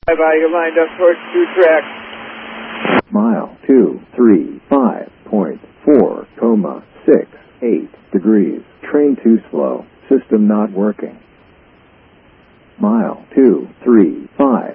Bye-bye, you're lined up towards 2 tracks. Mile 235.4, 6.8 Train too slow. System not working. Mile 235.